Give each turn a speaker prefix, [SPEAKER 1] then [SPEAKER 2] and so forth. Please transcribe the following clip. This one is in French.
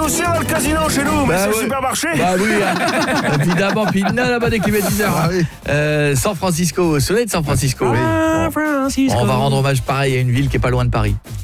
[SPEAKER 1] aussi avant le casino chez nous, mais c'est le supermarché.
[SPEAKER 2] Bah oui, évidemment. Puis là-bas dès qu'il est 10h. San Francisco, au soleil de San Francisco.
[SPEAKER 1] Francisco.
[SPEAKER 2] On va rendre hommage pareil à une ville qui est pas loin de Paris.